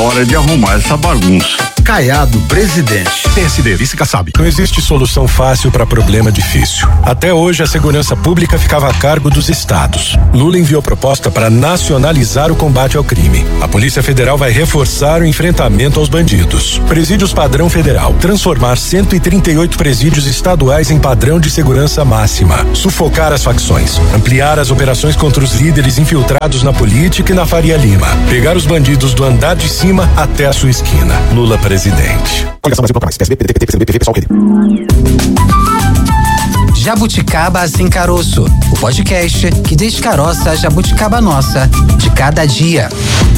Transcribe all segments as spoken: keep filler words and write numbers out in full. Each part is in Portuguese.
hora de arrumar essa bagunça. Caiado presidente. P S D, vice Kassab. Não existe solução fácil para problema difícil. Até hoje, a segurança pública ficava a cargo dos estados. Lula enviou proposta para nacionalizar o combate ao crime. A Polícia Federal vai reforçar o enfrentamento aos bandidos. Presídios padrão federal. Transformar cento e trinta e oito presídios estaduais em padrão de segurança máxima. Sufocar as facções. Ampliar as operações contra os líderes infiltrados na política e na Faria Lima. Pegar os bandidos do andar de cima até a sua esquina. Lula presidente. Coligação Brasil Proclamais. P S B, P D T, P T C B, P V, Pessoal, Rede. Jabuticaba Sem Caroço, o podcast que descaroça a jabuticaba nossa de cada dia.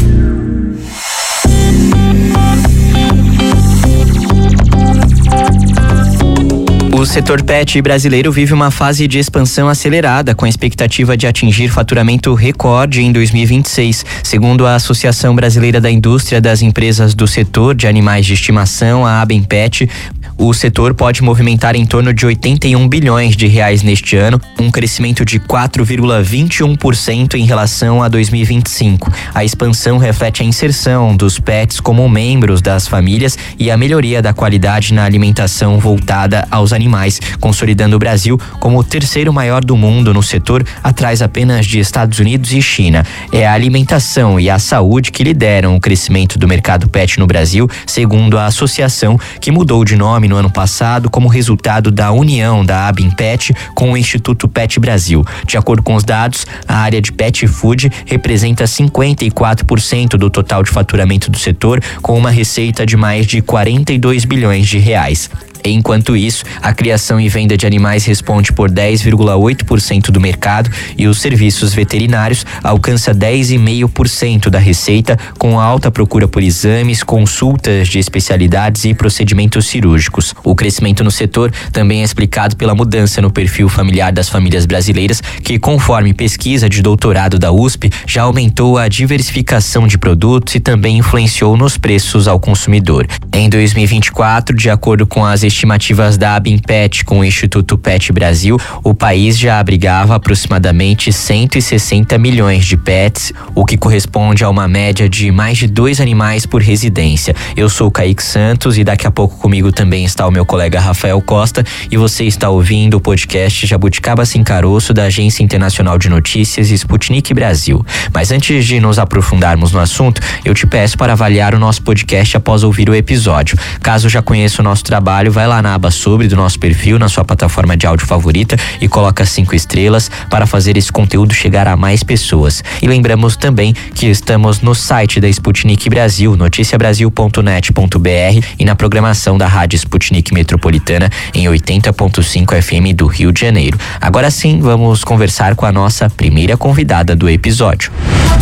O setor pet brasileiro vive uma fase de expansão acelerada, com a expectativa de atingir faturamento recorde em dois mil e vinte e seis. Segundo a Associação Brasileira da Indústria das Empresas do Setor de Animais de Estimação, a Abenpet, o setor pode movimentar em torno de oitenta e um bilhões de reais neste ano, um crescimento de quatro vírgula vinte e um por cento em relação a dois mil e vinte e cinco. A expansão reflete a inserção dos pets como membros das famílias e a melhoria da qualidade na alimentação voltada aos animais, consolidando o Brasil como o terceiro maior do mundo no setor, atrás apenas de Estados Unidos e China. É a alimentação e a saúde que lideram o crescimento do mercado pet no Brasil, segundo a associação, que mudou de nome no ano passado como resultado da união da Abenpet com o Instituto Pet Brasil. De acordo com os dados, a área de pet food representa cinquenta e quatro por cento do total de faturamento do setor, com uma receita de mais de quarenta e dois bilhões de reais. Enquanto isso, a criação e venda de animais responde por dez vírgula oito por cento do mercado e os serviços veterinários alcança dez vírgula cinco por cento da receita, com alta procura por exames, consultas de especialidades e procedimentos cirúrgicos. O crescimento no setor também é explicado pela mudança no perfil familiar das famílias brasileiras, que, conforme pesquisa de doutorado da U S P, já aumentou a diversificação de produtos e também influenciou nos preços ao consumidor. Em dois mil e vinte e quatro, de acordo com as estimativas da Abenpet com o Instituto Pet Brasil, o país já abrigava aproximadamente cento e sessenta milhões de pets, o que corresponde a uma média de mais de dois animais por residência. Eu sou o Kaique Santos e daqui a pouco comigo também está o meu colega Rafael Costa e você está ouvindo o podcast Jabuticaba Sem Caroço da Agência Internacional de Notícias Sputnik Brasil. Mas antes de nos aprofundarmos no assunto, eu te peço para avaliar o nosso podcast após ouvir o episódio. Caso já conheça o nosso trabalho, vai lá na aba sobre do nosso perfil, na sua plataforma de áudio favorita e coloca cinco estrelas para fazer esse conteúdo chegar a mais pessoas. E lembramos também que estamos no site da Sputnik Brasil, noticia brasil ponto net ponto b r e na programação da Rádio Sputnik Metropolitana em oitenta ponto cinco F M do Rio de Janeiro. Agora sim, vamos conversar com a nossa primeira convidada do episódio.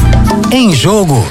Em Jogo.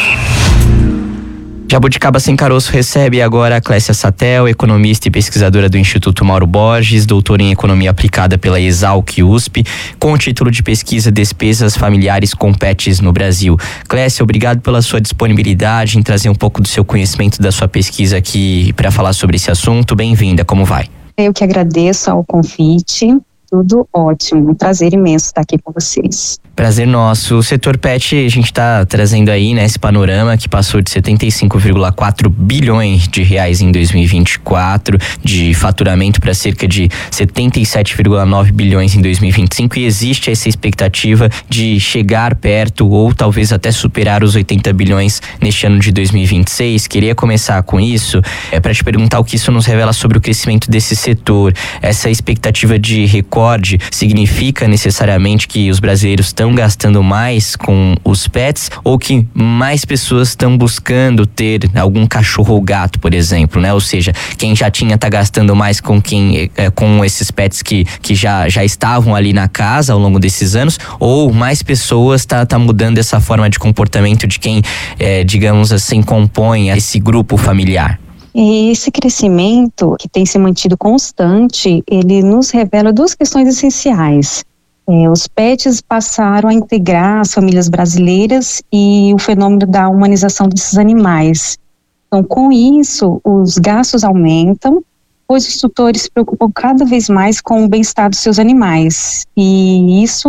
Jabuticaba Sem Caroço recebe agora a Clécia Satel, economista e pesquisadora do Instituto Mauro Borges, doutora em Economia Aplicada pela Exalc U S P, com o título de pesquisa Despesas Familiares com Pets no Brasil. Clécia, obrigado pela sua disponibilidade em trazer um pouco do seu conhecimento da sua pesquisa aqui para falar sobre esse assunto. Bem-vinda, como vai? Eu que agradeço ao convite. Tudo ótimo, um prazer imenso estar aqui com vocês. Prazer nosso. O setor pet, a gente está trazendo aí, né, esse panorama que passou de setenta e cinco vírgula quatro bilhões de reais em dois mil e vinte e quatro, de faturamento para cerca de setenta e sete vírgula nove bilhões em dois mil e vinte e cinco, e existe essa expectativa de chegar perto ou talvez até superar os oitenta bilhões neste ano de dois mil e vinte e seis. Queria começar com isso, é para te perguntar o que isso nos revela sobre o crescimento desse setor. Essa expectativa de recorde significa necessariamente que os brasileiros estão gastando mais com os pets ou que mais pessoas estão buscando ter algum cachorro ou gato, por exemplo, né? Ou seja, quem já tinha tá gastando mais com quem é, com esses pets que, que já, já estavam ali na casa ao longo desses anos, ou mais pessoas tá, tá mudando essa forma de comportamento de quem, é, digamos assim, compõe esse grupo familiar? E esse crescimento que tem se mantido constante, ele nos revela duas questões essenciais. É, os pets passaram a integrar as famílias brasileiras e o fenômeno da humanização desses animais. Então, com isso, os gastos aumentam, pois os tutores se preocupam cada vez mais com o bem-estar dos seus animais. E isso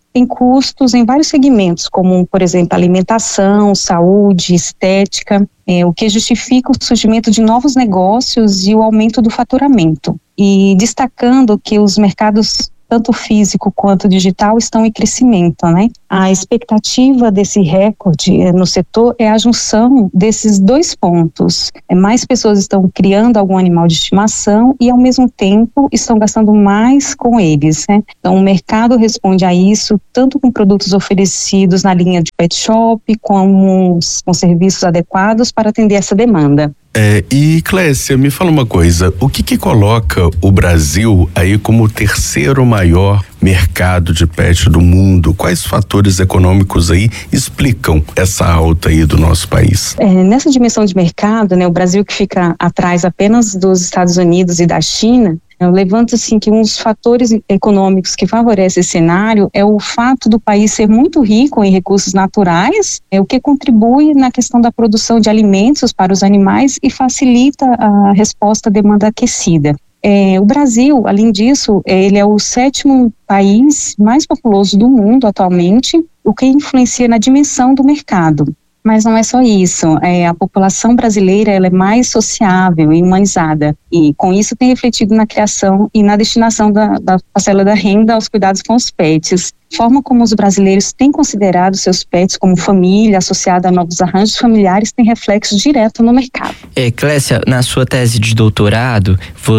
tem custos em vários segmentos, como, por exemplo, alimentação, saúde, estética, é, o que justifica o surgimento de novos negócios e o aumento do faturamento. E destacando que os mercados tanto físico quanto digital estão em crescimento, né? A expectativa desse recorde no setor é a junção desses dois pontos. Mais pessoas estão criando algum animal de estimação e, ao mesmo tempo, estão gastando mais com eles, né? Então, o mercado responde a isso tanto com produtos oferecidos na linha de pet shop, como com serviços adequados para atender essa demanda. É, e Clécia, me fala uma coisa, o que que coloca o Brasil aí como o terceiro maior mercado de pet do mundo? Quais fatores econômicos aí explicam essa alta aí do nosso país? É, nessa dimensão de mercado, né, o Brasil que fica atrás apenas dos Estados Unidos e da China, eu levanto assim que um dos fatores econômicos que favorece esse cenário é o fato do país ser muito rico em recursos naturais, é o que contribui na questão da produção de alimentos para os animais e facilita a resposta à demanda aquecida. É, o Brasil, além disso, ele é o sétimo país mais populoso do mundo atualmente, o que influencia na dimensão do mercado. Mas não é só isso, é, a população brasileira ela é mais sociável e humanizada, e com isso tem refletido na criação e na destinação da, da parcela da renda aos cuidados com os pets. Forma como os brasileiros têm considerado seus pets como família, associada a novos arranjos familiares, tem reflexo direto no mercado. É, Clécia, na sua tese de doutorado,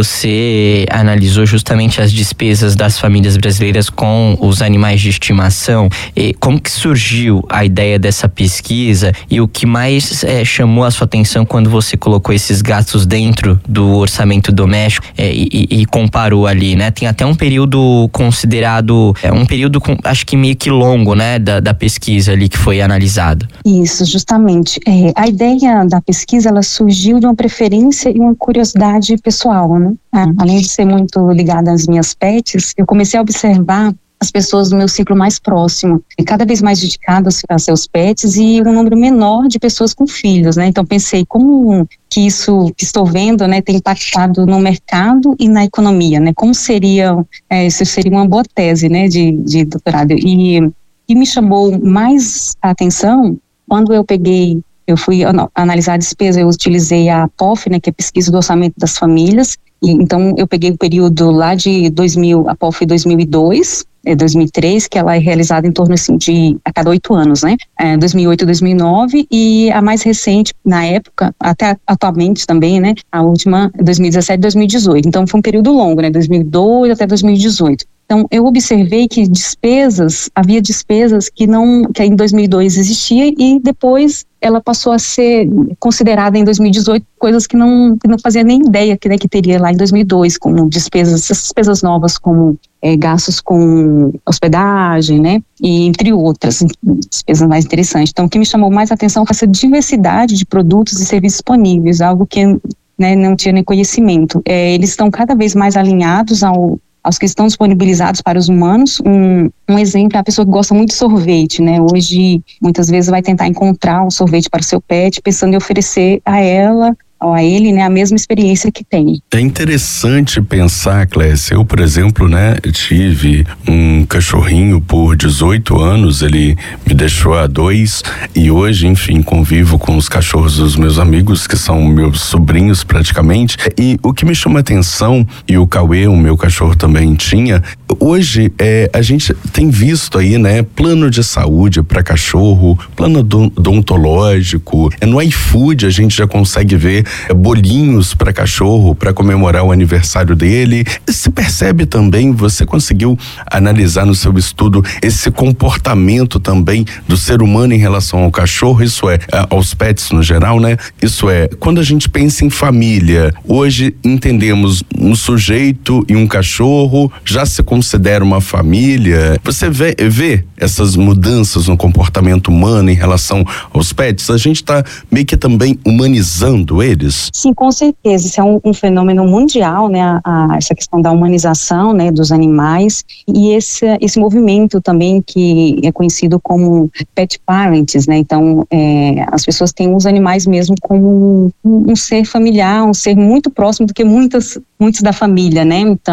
você analisou justamente as despesas das famílias brasileiras com os animais de estimação. E como que surgiu a ideia dessa pesquisa e o que mais é, chamou a sua atenção quando você colocou esses gastos dentro do orçamento doméstico é, e, e comparou ali, né? Tem até um período considerado, é, um período com acho que meio que longo, né, da, da pesquisa ali que foi analisado. Isso, justamente. É, a ideia da pesquisa, ela surgiu de uma preferência e uma curiosidade pessoal, né? Ah, além de ser muito ligada às minhas pets, eu comecei a observar as pessoas do meu ciclo mais próximo, e cada vez mais dedicadas a seus pets e um número menor de pessoas com filhos, né? Então pensei como que isso que estou vendo, né, tem impactado no mercado e na economia, né? Como seria, é, isso seria uma boa tese, né, de, de doutorado. E, e me chamou mais a atenção quando eu peguei, eu fui analisar a despesa, eu utilizei a P O F, né, que é a Pesquisa do Orçamento das Famílias, e então eu peguei o período lá de dois mil, a P O F dois mil e dois, é dois mil e três, que ela é realizada em torno assim, de a cada oito anos, né? É, dois mil e oito, dois mil e nove, e a mais recente, na época, até atualmente também, né? A última, dois mil e dezessete, dois mil e dezoito. Então foi um período longo, né? dois mil e dois até dois mil e dezoito. Então eu observei que despesas, havia despesas que não, que em dois mil e dois existia e depois ela passou a ser considerada em dois mil e dezoito coisas que não, que não fazia nem ideia que, né, que teria lá em dois mil e dois, como despesas, essas despesas novas como é, gastos com hospedagem, né, e entre outras despesas mais interessantes. Então o que me chamou mais a atenção foi essa diversidade de produtos e serviços disponíveis, algo que, né, não tinha nem conhecimento. É, eles estão cada vez mais alinhados ao aos que estão disponibilizados para os humanos. Um, um exemplo é a pessoa que gosta muito de sorvete, né? Hoje, muitas vezes vai tentar encontrar um sorvete para o seu pet, pensando em oferecer a ela ou a ele, né, a mesma experiência que tem. É interessante pensar, Clécia, eu, por exemplo, né, tive um cachorrinho por dezoito anos, ele me deixou a dois e hoje, enfim, convivo com os cachorros dos meus amigos, que são meus sobrinhos praticamente, e o que me chama a atenção, e o Cauê, o meu cachorro também tinha, hoje é, a gente tem visto aí, né, plano de saúde para cachorro, plano odontológico, no iFood a gente já consegue ver bolinhos para cachorro para comemorar o aniversário dele. Se percebe também, você conseguiu analisar no seu estudo esse comportamento também do ser humano em relação ao cachorro, isso é, aos pets no geral, né? Isso é, quando a gente pensa em família, hoje entendemos um sujeito e um cachorro, já se considera uma família. Você vê, vê essas mudanças no comportamento humano em relação aos pets? A gente está meio que também humanizando eles? Sim, com certeza. Isso é um, um fenômeno mundial, né? A, a, essa questão da humanização, né, dos animais, e esse, esse movimento também que é conhecido como pet parents, né? Então, é, as pessoas têm os animais mesmo como um, um ser familiar, um ser muito próximo do que muitas, muitos da família, né? Então,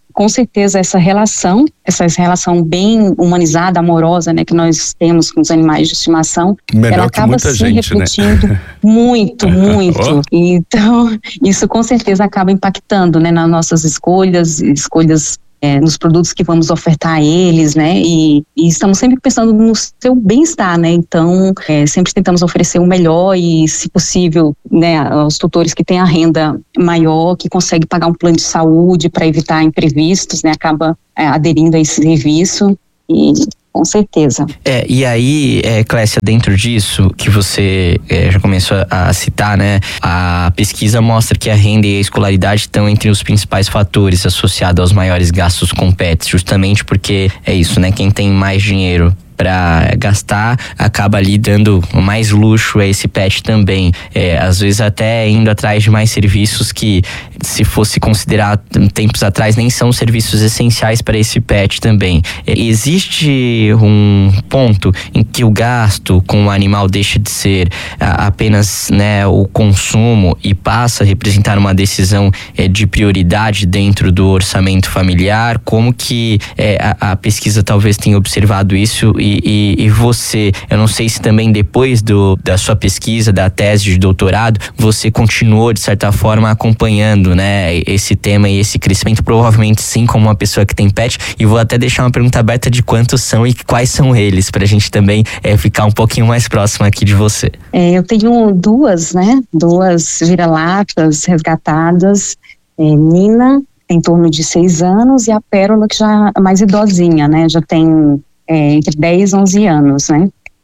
com certeza essa relação, essa relação bem humanizada, amorosa, né, que nós temos com os animais de estimação, melhor ela acaba se gente, repetindo né? muito, muito. Então, isso com certeza acaba impactando, né, nas nossas escolhas, escolhas É, nos produtos que vamos ofertar a eles, né, e, e estamos sempre pensando no seu bem-estar, né, então é, sempre tentamos oferecer o melhor e, se possível, né, aos tutores que têm a renda maior, que consegue pagar um plano de saúde para evitar imprevistos, né, acaba é, aderindo a esse serviço e com certeza. É, e aí, é, Clécia, dentro disso que você é, já começou a, a citar, né? A pesquisa mostra que a renda e a escolaridade estão entre os principais fatores associados aos maiores gastos com pets, justamente porque é isso, né? Quem tem mais dinheiro para gastar, acaba ali dando mais luxo a esse pet também. É, às vezes até indo atrás de mais serviços que, se fosse considerar tempos atrás, nem são serviços essenciais para esse pet também. É, existe um ponto em que o gasto com o animal deixa de ser a, apenas, né, o consumo e passa a representar uma decisão é, de prioridade dentro do orçamento familiar? Como que é, a, a pesquisa talvez tenha observado isso? E E, e, e você, eu não sei se também depois do, da sua pesquisa, da tese de doutorado, você continuou de certa forma acompanhando, né, esse tema e esse crescimento, provavelmente sim, como uma pessoa que tem pet. E vou até deixar uma pergunta aberta de quantos são e quais são eles, pra gente também é, ficar um pouquinho mais próximo aqui de você. É, eu tenho duas, né, duas vira-latas resgatadas, é, Nina, tem em torno de seis anos, e a Pérola, que já é mais idosinha, né, já tem É, entre dez e onze anos, né?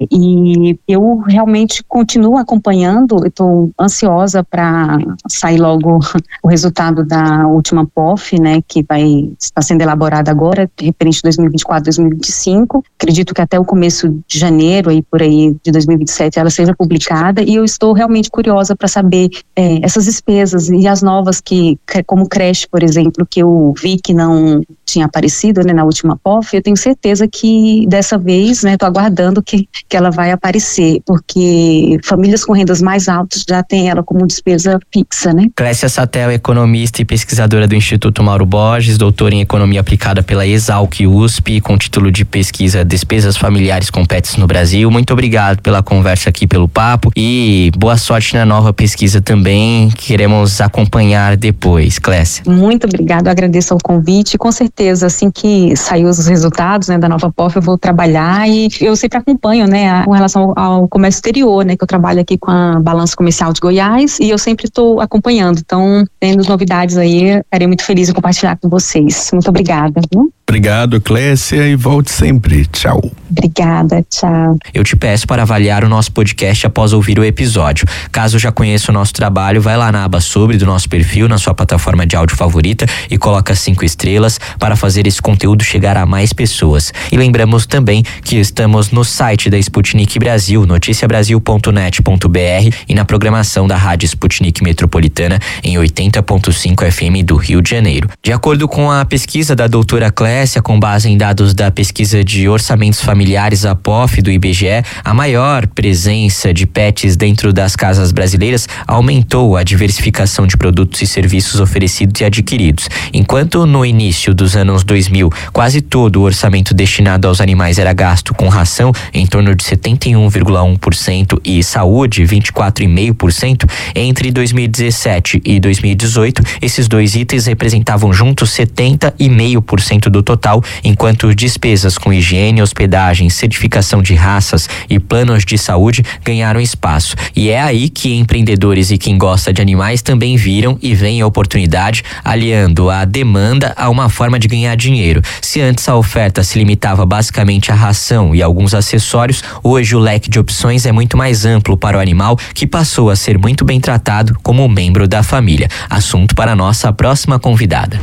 E eu realmente continuo acompanhando, eu estou ansiosa para sair logo o resultado da última P O F, né, que vai estar sendo elaborada agora, referente dois mil e vinte e quatro, dois mil e vinte e cinco. Acredito que até o começo de janeiro, aí por aí, de dois mil e vinte e sete, ela seja publicada, e eu estou realmente curiosa para saber é, essas despesas e as novas que, como creche, por exemplo, que eu vi que não tinha aparecido, né, na última P O F. Eu tenho certeza que dessa vez, né, estou aguardando que que ela vai aparecer, porque famílias com rendas mais altas já têm ela como despesa fixa, né? Clécia Satel, economista e pesquisadora do Instituto Mauro Borges, doutora em Economia Aplicada pela Exalc U S P, com título de pesquisa Despesas Familiares com Pets no Brasil. Muito obrigado pela conversa aqui, pelo papo, e boa sorte na nova pesquisa também, queremos acompanhar depois, Clécia. Muito obrigada, eu agradeço ao convite, com certeza, assim que sair os resultados, né, da nova P O F, eu vou trabalhar, e eu sempre acompanho, né, com relação ao comércio exterior, né, que eu trabalho aqui com a Balança Comercial de Goiás, e eu sempre estou acompanhando. Então, tendo novidades aí, estarei muito feliz em compartilhar com vocês. Muito obrigada. Viu? Obrigado, Clécia, e volte sempre. Tchau. Obrigada, tchau. Eu te peço para avaliar o nosso podcast após ouvir o episódio. Caso já conheça o nosso trabalho, vai lá na aba Sobre do nosso perfil, na sua plataforma de áudio favorita, e coloca cinco estrelas para fazer esse conteúdo chegar a mais pessoas. E lembramos também que estamos no site da Sputnik Brasil, noticia brasil ponto net ponto b r, e na programação da Rádio Sputnik Metropolitana em oitenta ponto cinco F M do Rio de Janeiro. De acordo com a pesquisa da doutora Clécia, com base em dados da pesquisa de orçamentos familiares, a P O F, do I B G E, a maior presença de pets dentro das casas brasileiras aumentou a diversificação de produtos e serviços oferecidos e adquiridos. Enquanto no início dos anos dois mil, quase todo o orçamento destinado aos animais era gasto com ração, em torno de setenta e um vírgula um por cento, e saúde, vinte e quatro vírgula cinco por cento, entre dois mil e dezessete e dois mil e dezoito, esses dois itens representavam juntos setenta vírgula cinco por cento do total, enquanto despesas com higiene, hospedagem, certificação de raças e planos de saúde ganharam espaço. E é aí que empreendedores e quem gosta de animais também viram e veem a oportunidade, aliando a demanda a uma forma de ganhar dinheiro. Se antes a oferta se limitava basicamente à ração e alguns acessórios, hoje o leque de opções é muito mais amplo para o animal, que passou a ser muito bem tratado como membro da família. Assunto para a nossa próxima convidada.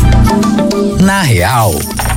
Na Real.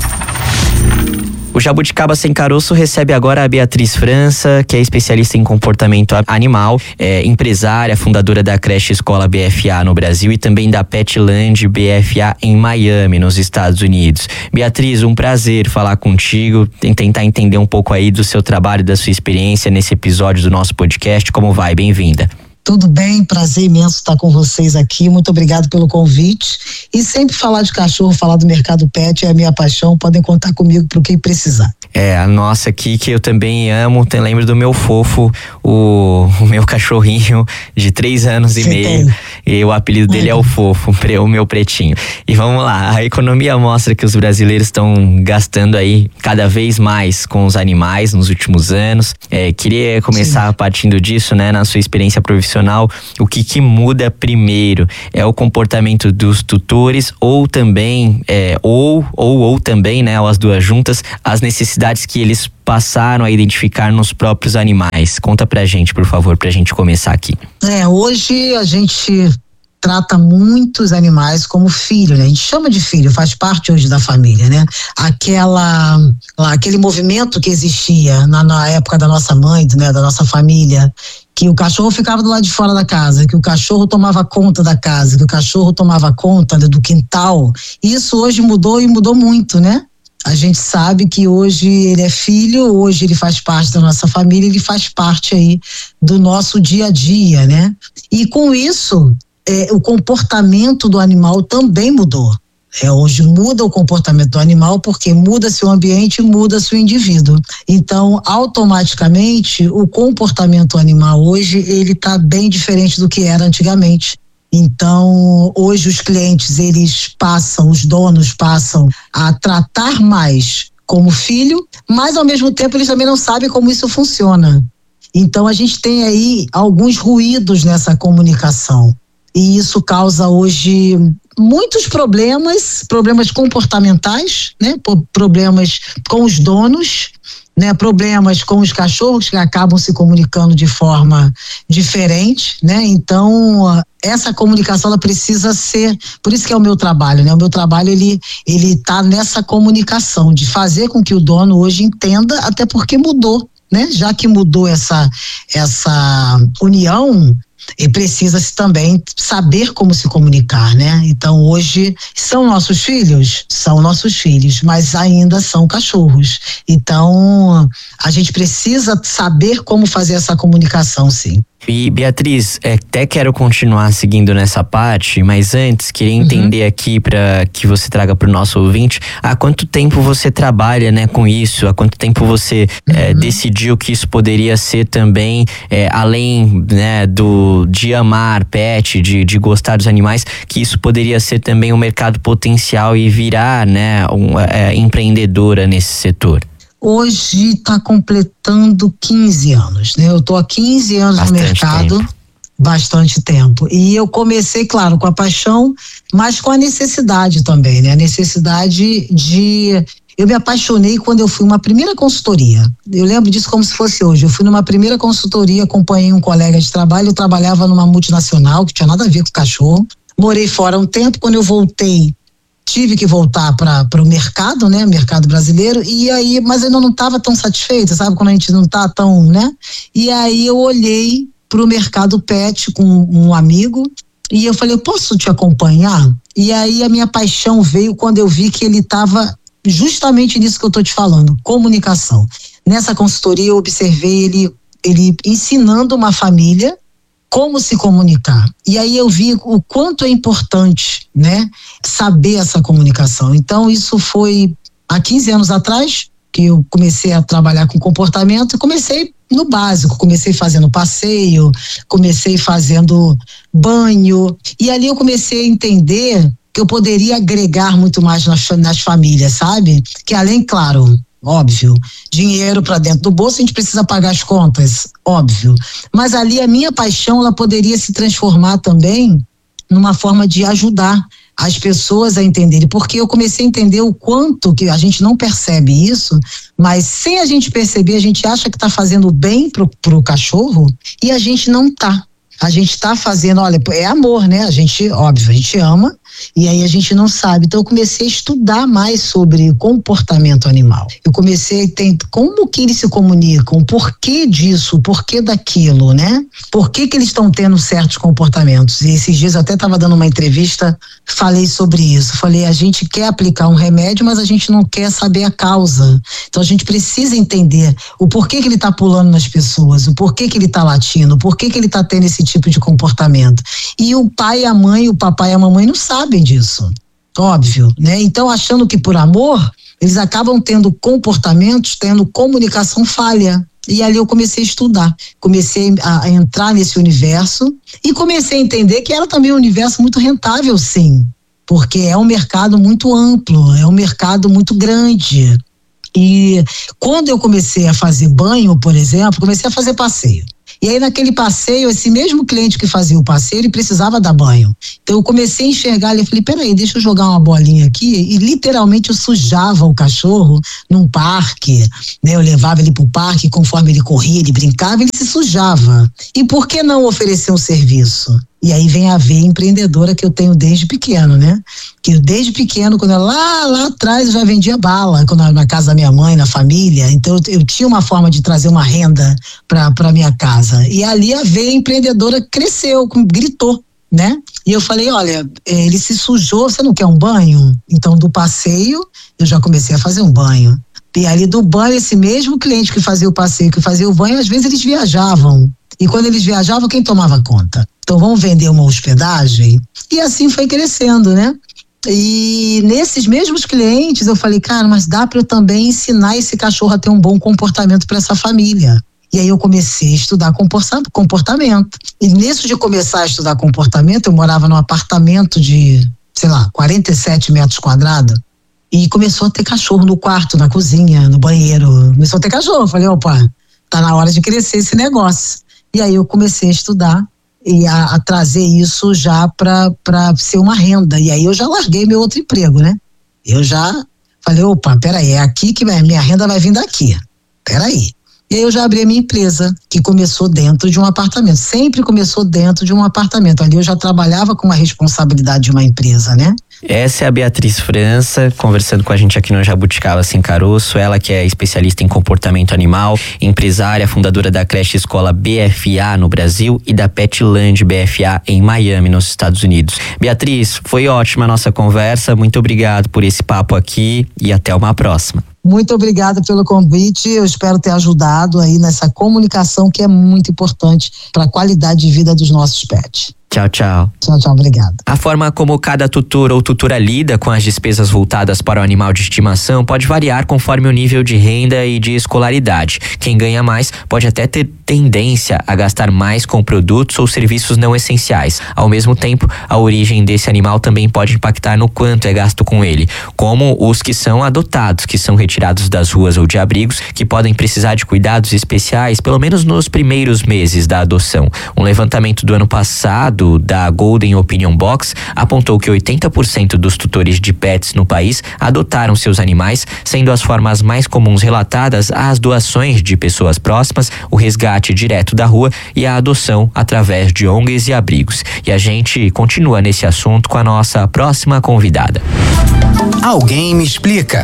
O Jabuticaba Sem Caroço recebe agora a Beatriz França, que é especialista em comportamento animal, é empresária, fundadora da creche Escola B F A no Brasil e também da Petland B F A em Miami, nos Estados Unidos. Beatriz, um prazer falar contigo, tentar entender um pouco aí do seu trabalho, da sua experiência nesse episódio do nosso podcast. Como vai? Bem-vinda. Tudo bem, prazer imenso estar com vocês aqui, muito obrigado pelo convite. E sempre falar de cachorro, falar do mercado pet é a minha paixão, podem contar comigo pro que precisar. É, a nossa aqui, que eu também amo, tem, lembro do meu fofo, o, o meu cachorrinho de três anos e meio, tem. E o apelido dele é o Fofo, o meu pretinho. E vamos lá, a economia mostra que os brasileiros estão gastando aí cada vez mais com os animais nos últimos anos. É, queria começar Sim. partindo disso, né, na sua experiência profissional, o que que muda primeiro? É o comportamento dos tutores ou também, é, ou, ou, ou também, né, ou as duas juntas, as necessidades que eles passaram a identificar nos próprios animais? Conta pra gente, por favor, pra gente começar aqui. É, hoje a gente trata muitos animais como filho, né? A gente chama de filho, faz parte hoje da família, né? Aquela, lá, aquele movimento que existia na, na época da nossa mãe, né? Da nossa família, que o cachorro ficava do lado de fora da casa, que o cachorro tomava conta da casa, que o cachorro tomava conta do quintal. Isso hoje mudou e mudou muito, né? A gente sabe que hoje ele é filho, hoje ele faz parte da nossa família, ele faz parte aí do nosso dia a dia, né? E com isso, é, o comportamento do animal também mudou. É, hoje muda o comportamento do animal porque muda-se o ambiente, muda-se o indivíduo. Então, automaticamente, o comportamento animal hoje, ele tá bem diferente do que era antigamente. Então, hoje os clientes, eles passam, os donos passam a tratar mais como filho, mas ao mesmo tempo eles também não sabem como isso funciona. Então, a gente tem aí alguns ruídos nessa comunicação. E isso causa hoje muitos problemas, problemas comportamentais, né? Problemas com os donos, né? Problemas com os cachorros que acabam se comunicando de forma diferente, né? Então, essa comunicação ela precisa ser, por isso que é o meu trabalho, né? O meu trabalho ele ele tá nessa comunicação de fazer com que o dono hoje entenda, até porque mudou, né? Já que mudou essa essa união, e precisa-se também saber como se comunicar, né? Então hoje são nossos filhos? São nossos filhos, mas ainda são cachorros. Então a gente precisa saber como fazer essa comunicação, sim. E Beatriz, até quero continuar seguindo nessa parte, mas antes queria entender uhum. aqui para que você traga para o nosso ouvinte, há quanto tempo você trabalha, né, com isso? Há quanto tempo você uhum. é, decidiu que isso poderia ser também, é, além, né, do de amar pet, de, de gostar dos animais, que isso poderia ser também um mercado potencial e virar, né, um, é, empreendedora nesse setor? Hoje está completando quinze anos, né? Eu tô há quinze anos bastante no mercado, tempo. bastante tempo. E eu comecei, claro, com a paixão, mas com a necessidade também, né? A necessidade de... Eu me apaixonei quando eu fui uma primeira consultoria. Eu lembro disso como se fosse hoje. Eu fui numa primeira consultoria, acompanhei um colega de trabalho, eu trabalhava numa multinacional, que tinha nada a ver com cachorro. Morei fora um tempo, quando eu voltei, tive que voltar para o mercado, né, mercado brasileiro, e aí, mas eu não estava tão satisfeita, sabe, quando a gente não tá tão, né, e aí eu olhei para o mercado pet com um amigo, e eu falei, eu posso te acompanhar? E aí a minha paixão veio quando eu vi que ele estava justamente nisso que eu tô te falando, comunicação. Nessa consultoria eu observei ele, ele ensinando uma família como se comunicar. E aí eu vi o quanto é importante, né, saber essa comunicação. Então isso foi há quinze anos atrás que eu comecei a trabalhar com comportamento, comecei no básico, comecei fazendo passeio, comecei fazendo banho, e ali eu comecei a entender que eu poderia agregar muito mais nas, nas famílias, sabe? Que além, claro, óbvio, dinheiro para dentro do bolso, a gente precisa pagar as contas, óbvio, mas ali a minha paixão, ela poderia se transformar também numa forma de ajudar as pessoas a entenderem, porque eu comecei a entender o quanto que a gente não percebe isso, mas sem a gente perceber, a gente acha que está fazendo bem pro, pro cachorro e a gente não tá. A gente está fazendo, olha, é amor, né? A gente, óbvio, a gente ama, E aí a gente não sabe. Então eu comecei a estudar mais sobre comportamento animal. Eu comecei a entender como que eles se comunicam, o porquê disso, o porquê daquilo, né? Por que que eles estão tendo certos comportamentos? E esses dias eu até estava dando uma entrevista, falei sobre isso. Falei, a gente quer aplicar um remédio, mas a gente não quer saber a causa. Então a gente precisa entender o porquê que ele está pulando nas pessoas, o porquê que ele está latindo, o porquê que ele está tendo esse tipo de comportamento. E o pai, a mãe, o papai e a mamãe não sabem disso, óbvio, né? Então, achando que por amor, eles acabam tendo comportamentos, tendo comunicação falha. E ali eu comecei a estudar, comecei a, a entrar nesse universo e comecei a entender que era também um universo muito rentável, sim, porque é um mercado muito amplo, é um mercado muito grande. E quando eu comecei a fazer banho, por exemplo, comecei a fazer passeio. E aí naquele passeio, esse mesmo cliente que fazia o passeio, ele precisava dar banho. Então eu comecei a enxergar ele, eu falei, peraí, deixa eu jogar uma bolinha aqui, e literalmente eu sujava o cachorro num parque, né? Eu levava ele pro parque, conforme ele corria, ele brincava, ele se sujava. E por que não oferecer um serviço? E aí vem a veia empreendedora que eu tenho desde pequeno, né? Que eu, desde pequeno, quando eu, lá, lá atrás eu já vendia bala, quando eu, na casa da minha mãe, na família. Então eu, eu tinha uma forma de trazer uma renda para para minha casa. E ali a veia empreendedora cresceu, gritou, né? E eu falei, olha, ele se sujou, você não quer um banho? Então do passeio eu já comecei a fazer um banho. E ali do banho, esse mesmo cliente que fazia o passeio, que fazia o banho, às vezes eles viajavam. E quando eles viajavam, quem tomava conta? Então vamos vender uma hospedagem? E assim foi crescendo, né? E nesses mesmos clientes eu falei, cara, mas dá para eu também ensinar esse cachorro a ter um bom comportamento para essa família. E aí eu comecei a estudar comportamento. E nisso de começar a estudar comportamento, eu morava num apartamento de, sei lá, quarenta e sete metros quadrados. E começou a ter cachorro no quarto, na cozinha, no banheiro. Começou a ter cachorro. Eu falei, opa, tá na hora de crescer esse negócio. E aí eu comecei a estudar e a, a trazer isso já para para ser uma renda. E aí eu já larguei meu outro emprego, né? Eu já falei, opa, peraí, é aqui que minha renda vai vir daqui. Peraí. E aí eu já abri a minha empresa, que começou dentro de um apartamento. Sempre começou dentro de um apartamento. Ali eu já trabalhava com uma responsabilidade de uma empresa, né? Essa é a Beatriz França, conversando com a gente aqui no Jabuticaba Sem Caroço. Ela que é especialista em comportamento animal, empresária, fundadora da creche escola B F A no Brasil e da Petland B F A em Miami, nos Estados Unidos. Beatriz, foi ótima a nossa conversa. Muito obrigado por esse papo aqui e até uma próxima. Muito obrigada pelo convite, eu espero ter ajudado aí nessa comunicação que é muito importante para a qualidade de vida dos nossos pets. Tchau, tchau. Tchau, tchau, obrigado. A forma como cada tutor ou tutora lida com as despesas voltadas para o animal de estimação pode variar conforme o nível de renda e de escolaridade. Quem ganha mais pode até ter tendência a gastar mais com produtos ou serviços não essenciais. Ao mesmo tempo, a origem desse animal também pode impactar no quanto é gasto com ele, como os que são adotados, que são retirados das ruas ou de abrigos, que podem precisar de cuidados especiais, pelo menos nos primeiros meses da adoção. Um levantamento do ano passado da Golden Opinion Box apontou que oitenta por cento dos tutores de pets no país adotaram seus animais, sendo as formas mais comuns relatadas as doações de pessoas próximas, o resgate direto da rua e a adoção através de O N Gs e abrigos. E a gente continua nesse assunto com a nossa próxima convidada. Alguém me explica.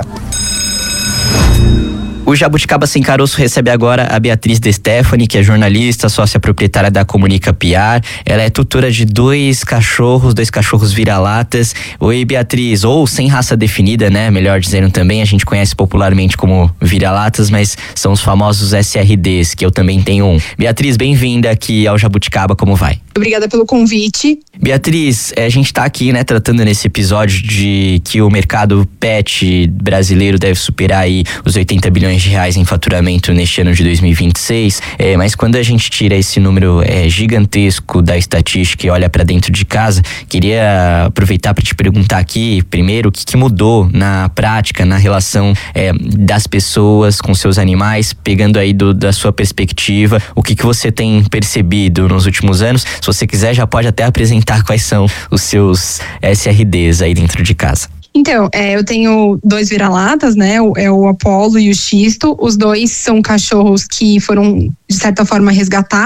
O Jabuticaba Sem Caroço recebe agora a Beatriz De Stefani, que é jornalista, sócia proprietária da Comunica P R. Ela é tutora de dois cachorros, dois cachorros vira-latas. Oi, Beatriz, ou sem raça definida, né? Melhor dizendo também, a gente conhece popularmente como vira-latas, mas são os famosos S R Ds, que eu também tenho um. Beatriz, bem-vinda aqui ao Jabuticaba, como vai? Obrigada pelo convite. Beatriz, a gente tá aqui, né, tratando nesse episódio de que o mercado pet brasileiro deve superar aí os oitenta bilhões de reais em faturamento neste ano de dois mil e vinte e seis, é, mas quando a gente tira esse número é, gigantesco da estatística e olha para dentro de casa, queria aproveitar para te perguntar aqui, primeiro, o que, que mudou na prática, na relação é, das pessoas com seus animais, pegando aí do, da sua perspectiva, o que, que você tem percebido nos últimos anos. Se você quiser, já pode até apresentar quais são os seus S R Ds aí dentro de casa. Então, é, eu tenho dois vira-latas, né? O, é o Apollo e o Xisto. Os dois são cachorros que foram, de certa forma, resgatados.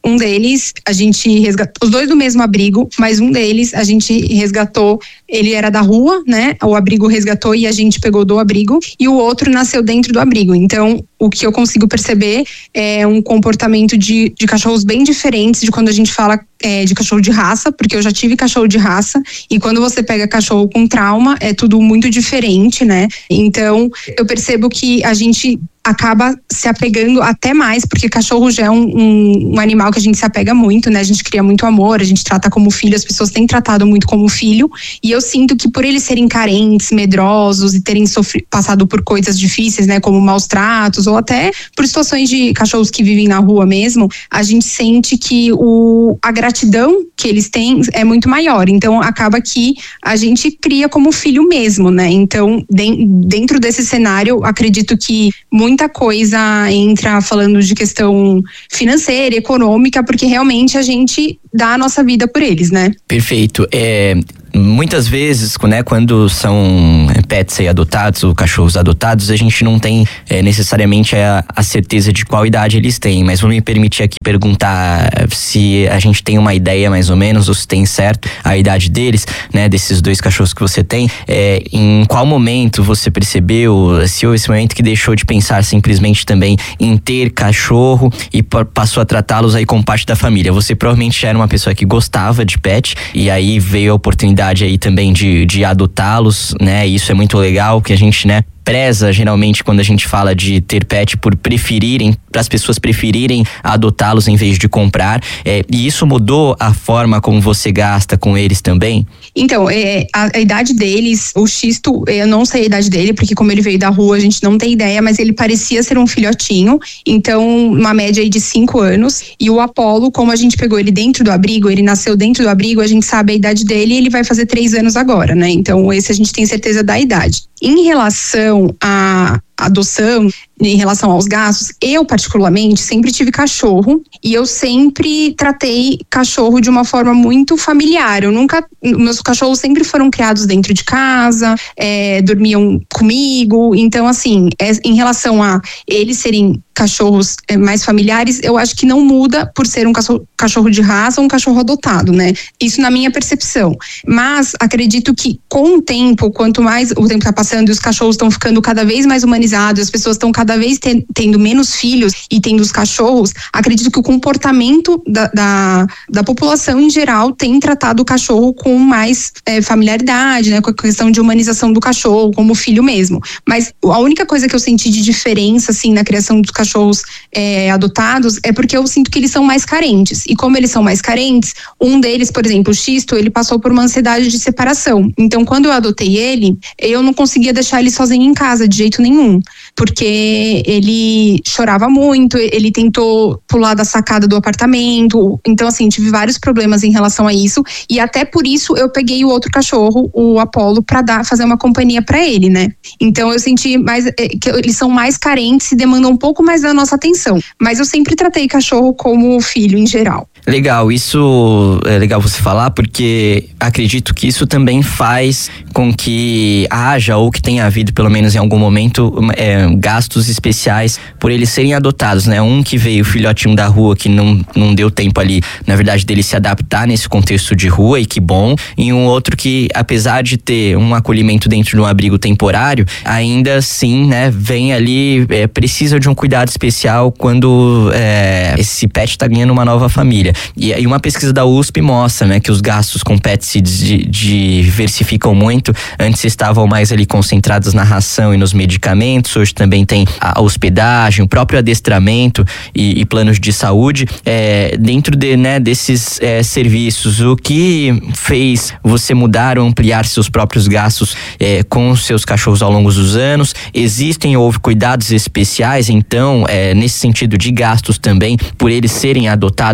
Um deles, a gente resgatou, os dois do mesmo abrigo, mas um deles a gente resgatou, ele era da rua, né? O abrigo resgatou e a gente pegou do abrigo, e o outro nasceu dentro do abrigo. Então, o que eu consigo perceber é um comportamento de, de cachorros bem diferentes de quando a gente fala é, de cachorro de raça, porque eu já tive cachorro de raça, e quando você pega cachorro com trauma, é tudo muito diferente, né? Então, eu percebo que a gente acaba se apegando até mais, porque cachorro já é um, um, um animal que a gente se apega muito, né? A gente cria muito amor, a gente trata como filho, as pessoas têm tratado muito como filho, e eu sinto que por eles serem carentes, medrosos e terem sofrido, passado por coisas difíceis, né? Como maus tratos, ou até por situações de cachorros que vivem na rua mesmo, a gente sente que o, a gratidão que eles têm é muito maior, então acaba que a gente cria como filho mesmo, né? Então, de, dentro desse cenário, acredito que muito muita coisa entra falando de questão financeira, econômica, porque realmente a gente dá a nossa vida por eles, né? Perfeito. É, muitas vezes, né, quando são pets aí adotados ou cachorros adotados, a gente não tem é, necessariamente a, a certeza de qual idade eles têm, mas vou me permitir aqui perguntar se a gente tem uma ideia mais ou menos, ou se tem certo a idade deles, né, desses dois cachorros que você tem, é, em qual momento você percebeu, se houve esse momento que deixou de pensar simplesmente também em ter cachorro e passou a tratá-los aí como parte da família. Você provavelmente já era uma pessoa que gostava de pet, e aí veio a oportunidade aí também de, de adotá-los, né? E isso é muito legal, que a gente, né, preza geralmente quando a gente fala de ter pet por preferirem, para as pessoas preferirem adotá-los em vez de comprar, é, e isso mudou a forma como você gasta com eles também? Então, é, a, a idade deles, o Xisto, eu não sei a idade dele, porque como ele veio da rua a gente não tem ideia, mas ele parecia ser um filhotinho, então uma média aí de cinco anos, e o Apollo, como a gente pegou ele dentro do abrigo, ele nasceu dentro do abrigo, a gente sabe a idade dele e ele vai fazer três anos agora, né? Então esse a gente tem certeza da idade. Em relação à adoção, em relação aos gastos, eu particularmente sempre tive cachorro e eu sempre tratei cachorro de uma forma muito familiar. Eu nunca, meus cachorros sempre foram criados dentro de casa, é, dormiam comigo, então assim, é, em relação a eles serem cachorros é, mais familiares, eu acho que não muda por ser um cachorro, cachorro de raça ou um cachorro adotado, né? Isso na minha percepção. Mas acredito que com o tempo, quanto mais o tempo está passando e os cachorros estão ficando cada vez mais humanizados, as pessoas estão cada vez te, tendo menos filhos e tendo os cachorros, acredito que o comportamento da, da, da população em geral tem tratado o cachorro com mais é, familiaridade, né? Com a questão de humanização do cachorro, como filho mesmo. Mas a única coisa que eu senti de diferença, assim, na criação dos cachorros cachorros é, adotados é porque eu sinto que eles são mais carentes, e como eles são mais carentes, um deles, por exemplo, o Xisto, ele passou por uma ansiedade de separação, então quando eu adotei ele, eu não conseguia deixar ele sozinho em casa de jeito nenhum, porque ele chorava muito, ele tentou pular da sacada do apartamento, então assim, tive vários problemas em relação a isso, e até por isso eu peguei o outro cachorro, o Apollo, pra dar, fazer uma companhia pra ele, né? Então eu senti mais, que eles são mais carentes e demandam um pouco mais da nossa atenção, mas eu sempre tratei cachorro como filho em geral. Legal, isso é legal você falar, porque acredito que isso também faz com que haja, ou que tenha havido pelo menos em algum momento, é, gastos especiais por eles serem adotados, né? Um que veio filhotinho da rua, que não, não deu tempo ali, na verdade, dele se adaptar nesse contexto de rua, e que bom, e um outro que, apesar de ter um acolhimento dentro de um abrigo temporário, ainda assim, né, vem ali, é, precisa de um cuidado especial quando é, esse pet está ganhando uma nova família. E aí uma pesquisa da U S P mostra, né, que os gastos com pets se diversificam muito. Antes estavam mais ali concentrados na ração e nos medicamentos, hoje também tem a hospedagem, o próprio adestramento e, e planos de saúde. É, dentro de, né, desses é, serviços, o que fez você mudar ou ampliar seus próprios gastos é, com os seus cachorros ao longo dos anos? Existem ou houve cuidados especiais, então, é, nesse sentido de gastos também, por eles serem adotados, serem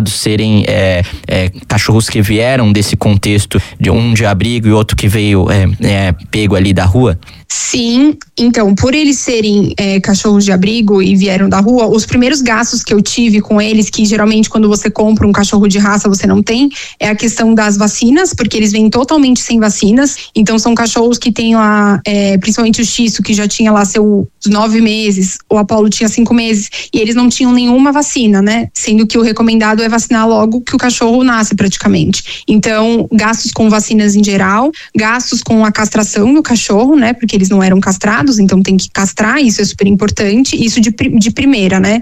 serem é, é, cachorros que vieram desse contexto de um de abrigo e outro que veio é, é, pego ali da rua? Sim, então, por eles serem é, cachorros de abrigo e vieram da rua, os primeiros gastos que eu tive com eles, que geralmente quando você compra um cachorro de raça você não tem, é a questão das vacinas, porque eles vêm totalmente sem vacinas, então são cachorros que têm lá, é, principalmente o Xisto, que já tinha lá seus nove meses, o Apollo tinha cinco meses, e eles não tinham nenhuma vacina, né? Sendo que o recomendado é vacinar logo que o cachorro nasce praticamente. Então, gastos com vacinas em geral, gastos com a castração do cachorro, né? Porque eles não eram castrados, então tem que castrar, isso é super importante, isso de, de primeira, né?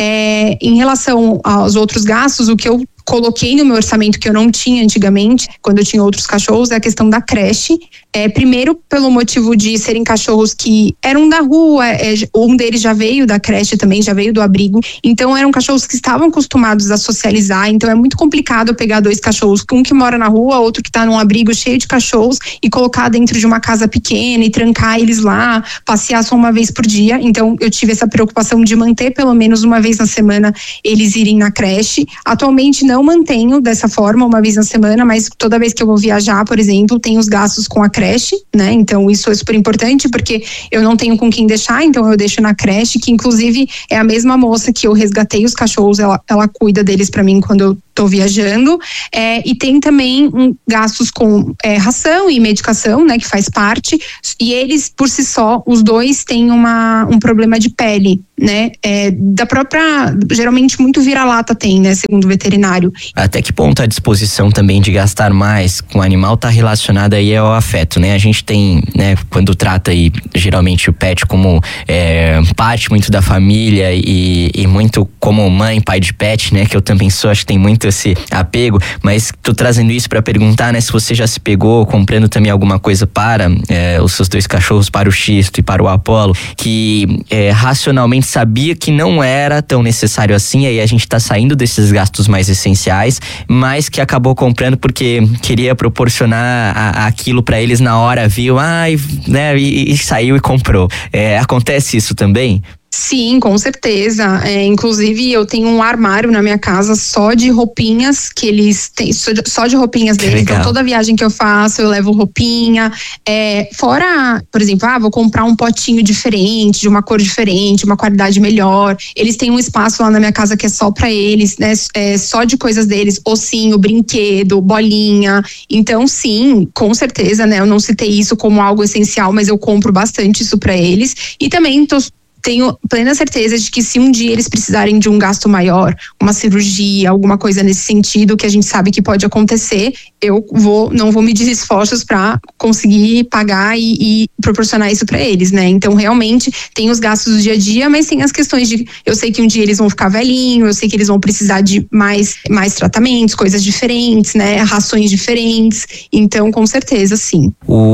É, em relação aos outros gastos, o que eu coloquei no meu orçamento que eu não tinha antigamente, quando eu tinha outros cachorros, é a questão da creche. É, primeiro, pelo motivo de serem cachorros que eram da rua, é, um deles já veio da creche também, já veio do abrigo, então eram cachorros que estavam acostumados a socializar, então é muito complicado eu pegar dois cachorros, um que mora na rua, outro que está num abrigo cheio de cachorros, e colocar dentro de uma casa pequena e trancar eles lá, passear só uma vez por dia. Então eu tive essa preocupação de manter pelo menos uma vez na semana eles irem na creche. Atualmente não Não mantenho dessa forma, uma vez na semana, mas toda vez que eu vou viajar, por exemplo, tem os gastos com a creche, né? Então isso é super importante, porque eu não tenho com quem deixar, então eu deixo na creche, que inclusive é a mesma moça que eu resgatei os cachorros, ela, ela cuida deles para mim quando eu tô viajando. É, e tem também um, gastos com é, ração e medicação, né, que faz parte, e eles por si só, os dois têm uma, um problema de pele, né, é, da própria, geralmente muito vira-lata tem, né, segundo o veterinário. Até que ponto a disposição também de gastar mais com o animal tá relacionada aí ao afeto, né? A gente tem, né, quando trata aí geralmente o pet como é, parte muito da família e, e muito como mãe, pai de pet, né, que eu também sou, acho que tem muito esse apego, mas tô trazendo isso para perguntar, né, se você já se pegou comprando também alguma coisa para é, os seus dois cachorros, para o Xisto e para o Apollo, que é, racionalmente sabia que não era tão necessário assim, aí a gente tá saindo desses gastos mais essenciais, mas que acabou comprando porque queria proporcionar a, aquilo para eles na hora, viu, ai, né, e, e saiu e comprou. É, acontece isso também? Sim, com certeza. É, inclusive, eu tenho um armário na minha casa só de roupinhas que eles têm, só de roupinhas deles. Então, toda viagem que eu faço, eu levo roupinha. É, fora, por exemplo, ah, vou comprar um potinho diferente, de uma cor diferente, uma qualidade melhor. Eles têm um espaço lá na minha casa que é só pra eles, né? É, só de coisas deles, ossinho, brinquedo, bolinha. Então, sim, com certeza, né? Eu não citei isso como algo essencial, mas eu compro bastante isso pra eles. E também tô tenho plena certeza de que se um dia eles precisarem de um gasto maior, uma cirurgia, alguma coisa nesse sentido, que a gente sabe que pode acontecer, eu vou, não vou medir esforços para conseguir pagar e, e proporcionar isso para eles, né? Então, realmente, tem os gastos do dia a dia, mas tem as questões de, eu sei que um dia eles vão ficar velhinhos, eu sei que eles vão precisar de mais, mais tratamentos, coisas diferentes, né? Rações diferentes, então, com certeza, sim.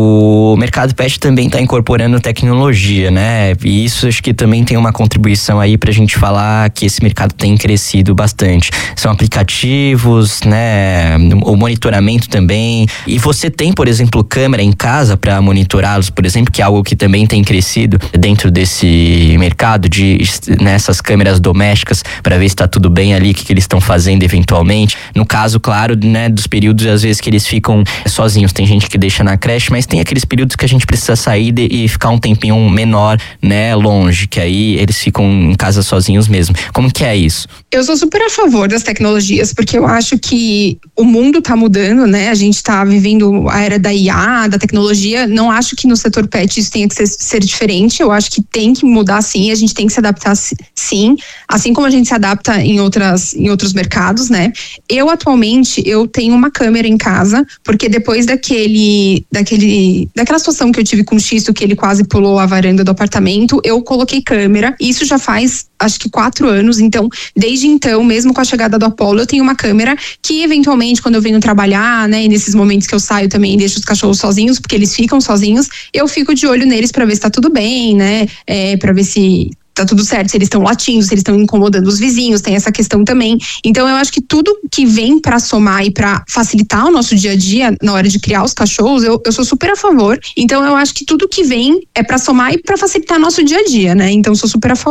O mercado pet também está incorporando tecnologia, né? E isso acho que também tem uma contribuição aí pra gente falar que esse mercado tem crescido bastante. São aplicativos, né? O monitoramento também. E você tem, por exemplo, câmera em casa para monitorá-los, por exemplo, que é algo que também tem crescido dentro desse mercado de nessas câmeras domésticas para ver se tá tudo bem ali, o que, que eles estão fazendo eventualmente. No caso, claro, né, dos períodos às vezes que eles ficam sozinhos. Tem gente que deixa na creche, mas tem aqueles períodos que a gente precisa sair de, e ficar um tempinho menor, né, longe, que aí eles ficam em casa sozinhos mesmo. Como que é isso? Eu sou super a favor das tecnologias, porque eu acho que o mundo tá mudando, né? A gente tá vivendo a era da I A, da tecnologia. Não acho que no setor pet isso tenha que ser, ser diferente. Eu acho que tem que mudar sim, a gente tem que se adaptar sim, assim como a gente se adapta em outras, em outros mercados, né? Eu atualmente, eu tenho uma câmera em casa, porque depois daquele, daquele, daquela situação que eu tive com o Xisto, que ele quase pulou a varanda do apartamento, eu coloquei câmera, isso já faz acho que quatro anos, então desde então, mesmo com a chegada do Apollo, eu tenho uma câmera que eventualmente quando eu venho trabalhar, né, e nesses momentos que eu saio também deixo os cachorros sozinhos, porque eles ficam sozinhos, eu fico de olho neles para ver se tá tudo bem, né, é, para ver se tá tudo certo, se eles estão latindo, se eles estão incomodando os vizinhos, tem essa questão também. Então eu acho que tudo que vem para somar e para facilitar o nosso dia a dia na hora de criar os cachorros, eu, eu sou super a favor. Então eu acho que tudo que vem é para somar e para facilitar nosso dia a dia, né? Então eu sou super a favor.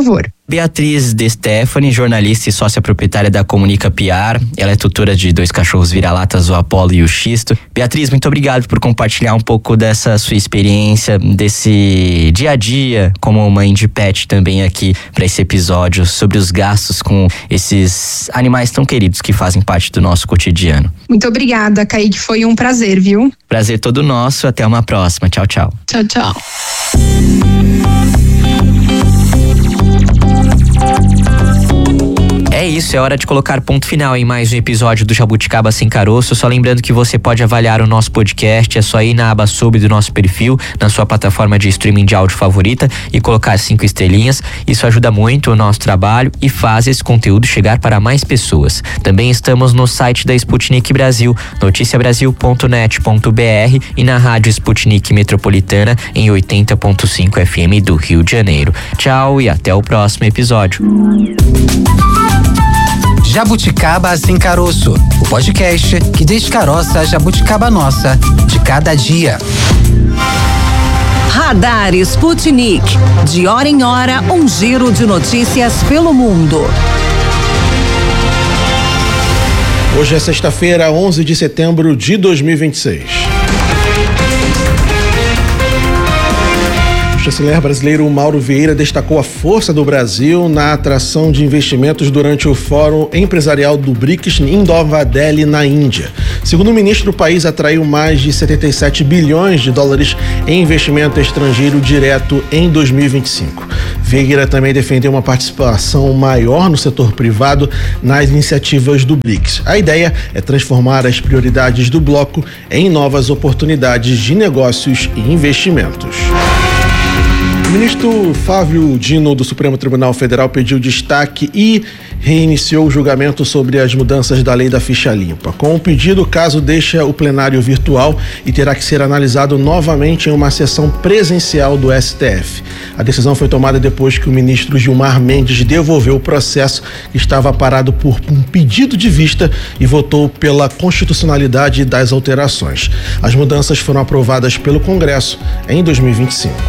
Beatriz De Stefani, jornalista e sócia proprietária da Comunica P R. Ela é tutora de dois cachorros vira-latas, o Apolo e o Xisto. Beatriz, muito obrigado por compartilhar um pouco dessa sua experiência, desse dia a dia como mãe de pet também aqui para esse episódio sobre os gastos com esses animais tão queridos que fazem parte do nosso cotidiano. Muito obrigada, Kaique, foi um prazer, viu? Prazer todo nosso, até uma próxima. Tchau, tchau. Tchau, tchau. É isso, é hora de colocar ponto final em mais um episódio do Jabuticaba Sem Caroço. Só lembrando que você pode avaliar o nosso podcast, é só ir na aba sobre do nosso perfil, na sua plataforma de streaming de áudio favorita e colocar cinco estrelinhas. Isso ajuda muito o nosso trabalho e faz esse conteúdo chegar para mais pessoas. Também estamos no site da Sputnik Brasil, noticia brasil ponto net ponto b r e na rádio Sputnik Metropolitana em oitenta ponto cinco F M do Rio de Janeiro. Tchau e até o próximo episódio. Jabuticaba Sem Caroço, o podcast que descaroça a jabuticaba nossa de cada dia. Radar Sputnik. De hora em hora, um giro de notícias pelo mundo. Hoje é sexta-feira, onze de setembro de dois mil e vinte e seis. O chanceler brasileiro Mauro Vieira destacou a força do Brasil na atração de investimentos durante o Fórum Empresarial do BRICS em Nova Delhi, na Índia. Segundo o ministro, o país atraiu mais de setenta e sete bilhões de dólares em investimento estrangeiro direto em dois mil e vinte e cinco. Vieira também defendeu uma participação maior no setor privado nas iniciativas do BRICS. A ideia é transformar as prioridades do bloco em novas oportunidades de negócios e investimentos. O ministro Flávio Dino, do Supremo Tribunal Federal, pediu destaque e reiniciou o julgamento sobre as mudanças da lei da ficha limpa. Com o pedido, o caso deixa o plenário virtual e terá que ser analisado novamente em uma sessão presencial do S T F. A decisão foi tomada depois que o ministro Gilmar Mendes devolveu o processo que estava parado por um pedido de vista e votou pela constitucionalidade das alterações. As mudanças foram aprovadas pelo Congresso em dois mil e vinte e cinco.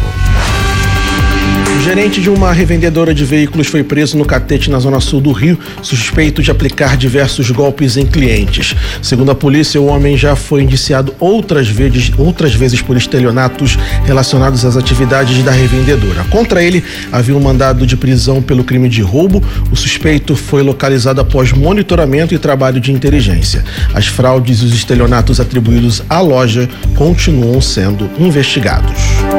O gerente de uma revendedora de veículos foi preso no Catete, na zona sul do Rio, suspeito de aplicar diversos golpes em clientes. Segundo a polícia, o homem já foi indiciado outras vezes, outras vezes por estelionatos relacionados às atividades da revendedora. Contra ele, havia um mandado de prisão pelo crime de roubo. O suspeito foi localizado após monitoramento e trabalho de inteligência. As fraudes e os estelionatos atribuídos à loja continuam sendo investigados.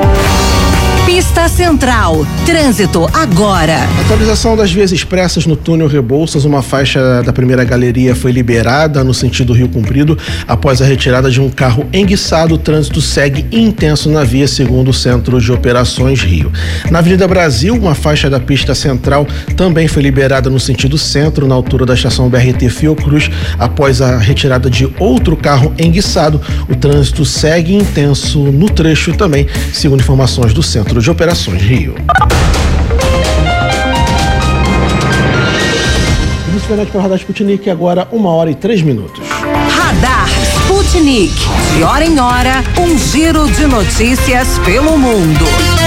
Pista Central. Trânsito agora. Atualização das vias expressas no túnel Rebouças. Uma faixa da primeira galeria foi liberada no sentido Rio Comprido após a retirada de um carro enguiçado. O trânsito segue intenso na via, segundo o Centro de Operações Rio. Na Avenida Brasil, uma faixa da pista central também foi liberada no sentido centro, na altura da estação B R T Fiocruz, após a retirada de outro carro enguiçado. O trânsito segue intenso no trecho também, segundo informações do Centro de Operações Rio. Início da noite para o Radar Sputnik, agora uma hora e três minutos. Radar Sputnik. De hora em hora, um giro de notícias pelo mundo.